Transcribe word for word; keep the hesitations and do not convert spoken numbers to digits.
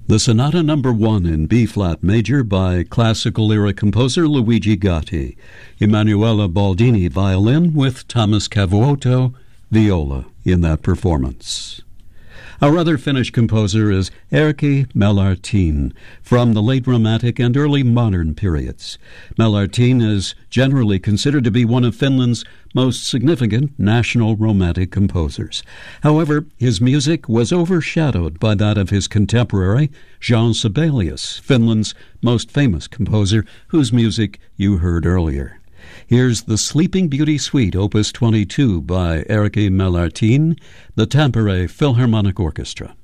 The Sonata Number One in B-flat major by classical era composer Luigi Gatti. Emanuela Baldini violin with Thomas Cavuotto viola in that performance. Our other Finnish composer is Erkki Melartin, from the late Romantic and early modern periods. Melartin is generally considered to be one of Finland's most significant national Romantic composers. However, his music was overshadowed by that of his contemporary, Jean Sibelius, Finland's most famous composer, whose music you heard earlier. Here's the Sleeping Beauty Suite, Opus twenty-two by Erkki Melartin, the Tampere Philharmonic Orchestra.